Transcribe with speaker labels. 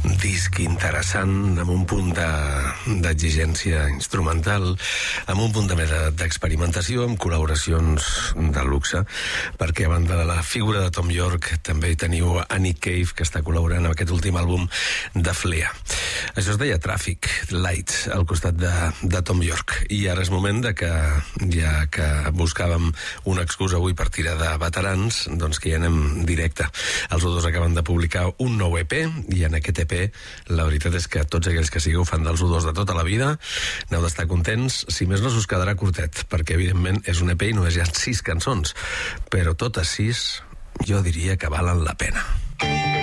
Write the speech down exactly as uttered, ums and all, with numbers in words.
Speaker 1: disc interessant, amb un punt d'exigència de, instrumental, amb un punt també d'experimentació, amb col·laboracions de luxe, perquè a banda de la figura de Thom Yorke també hi teniu a Nick Cave, que està col·laborant en aquest últim àlbum de Flea. Això es deia Traffic Lights, al costat de, de Thom Yorke. I ara és moment de que, ja que buscàvem una excusa avui per tirar de veterans, doncs que hi anem directe. Els U dos acaben de publicar un nou E P, i en aquest E P la veritat és que tots aquells que sigueu fan dels U dos de tota la vida n'heu d'estar contents, si més no us quedarà curtet, perquè evidentment és un E P i només hi ha sis cançons, però totes sis jo diria que valen la pena.